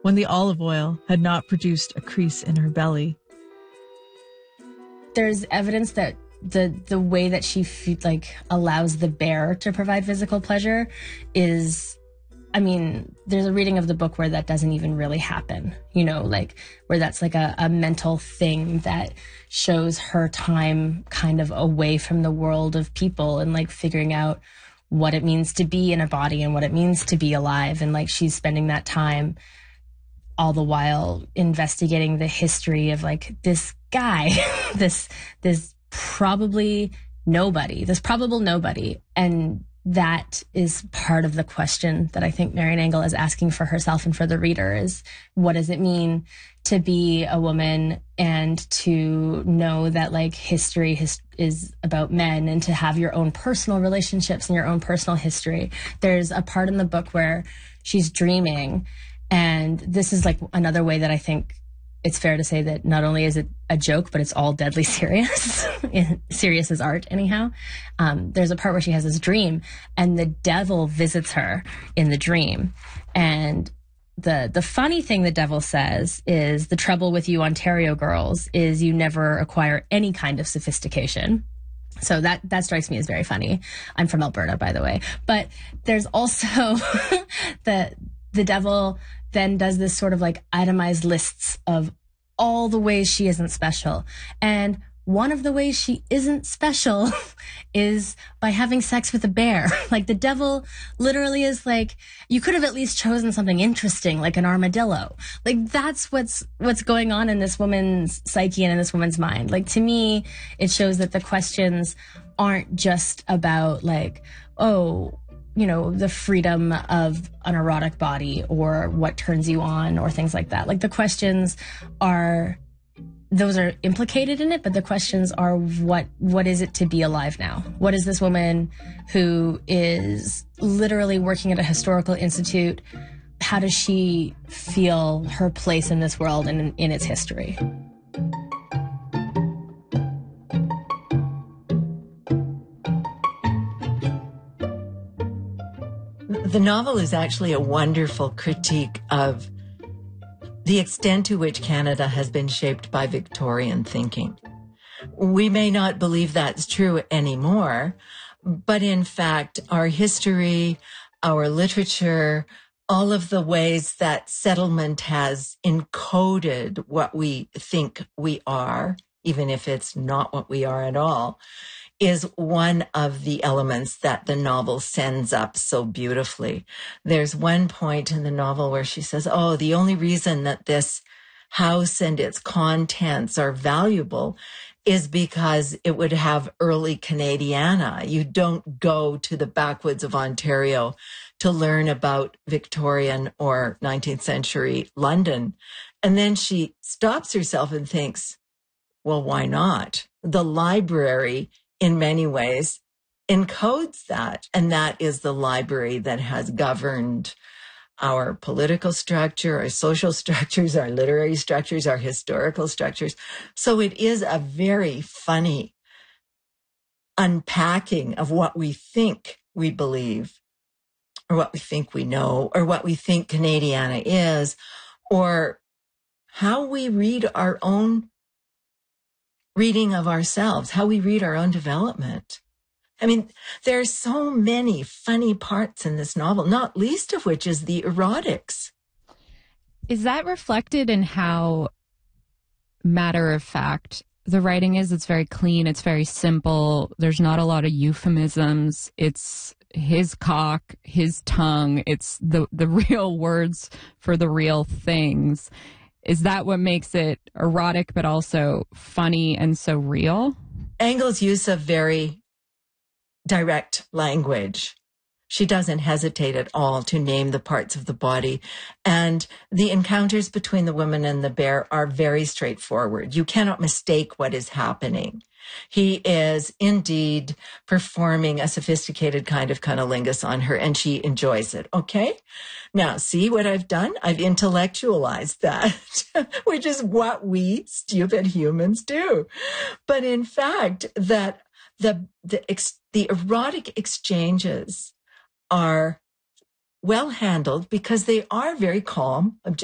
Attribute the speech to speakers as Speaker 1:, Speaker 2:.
Speaker 1: when the olive oil had not produced a crease in her belly.
Speaker 2: There's evidence that the way that she allows the bear to provide physical pleasure is, I mean, there's a reading of the book where that doesn't even really happen, where that's like a mental thing that shows her time kind of away from the world of people and like figuring out what it means to be in a body and what it means to be alive. And like she's spending that time all the while investigating the history of like this guy, this probable nobody. And that is part of the question that I think Marian Engel is asking for herself and for the reader is, what does it mean to be a woman and to know that like history is about men and to have your own personal relationships and your own personal history. There's a part in the book where she's dreaming, and this is like another way that I think it's fair to say that not only is it a joke, but it's all deadly serious. Serious as art, anyhow. There's a part where she has this dream, and the devil visits her in the dream. And the funny thing the devil says is, the trouble with you Ontario girls is you never acquire any kind of sophistication. So that strikes me as very funny. I'm from Alberta, by the way. But there's also the devil then does this sort of like itemized lists of all the ways she isn't special. And one of the ways she isn't special is by having sex with a bear. Like the devil literally is like, you could have at least chosen something interesting, like an armadillo. Like that's what's going on in this woman's psyche and in this woman's mind. Like to me, it shows that the questions aren't just about like, the freedom of an erotic body or what turns you on or things like that. Like the questions those are implicated in it, but the questions are what is it to be alive now? What is this woman who is literally working at a historical institute? How does she feel her place in this world and in its history?
Speaker 3: The novel is actually a wonderful critique of the extent to which Canada has been shaped by Victorian thinking. We may not believe that's true anymore, but in fact, our history, our literature, all of the ways that settlement has encoded what we think we are, even if it's not what we are at all, is one of the elements that the novel sends up so beautifully. There's one point in the novel where she says, the only reason that this house and its contents are valuable is because it would have early Canadiana. You don't go to the backwoods of Ontario to learn about Victorian or 19th century London. And then she stops herself and thinks, well, why not? The library in many ways encodes that. And that is the library that has governed our political structure, our social structures, our literary structures, our historical structures. So it is a very funny unpacking of what we think we believe, or what we think we know, or what we think Canadiana is, or how we read our own reading of ourselves, how we read our own development. I mean, there are so many funny parts in this novel, not least of which is the erotics.
Speaker 4: Is that reflected in how matter of fact the writing is? It's very clean. It's very simple. There's not a lot of euphemisms. It's his cock, his tongue. It's the real words for the real things. Is that what makes it erotic, but also funny and so real?
Speaker 3: Engel's use of very direct language. She doesn't hesitate at all to name the parts of the body. And the encounters between the woman and the bear are very straightforward. You cannot mistake what is happening. He is indeed performing a sophisticated kind of cunnilingus on her, and she enjoys it. Okay? Now, see what I've done? I've intellectualized that, which is what we stupid humans do. But in fact, that the erotic exchanges are well handled because they are very calm, objective.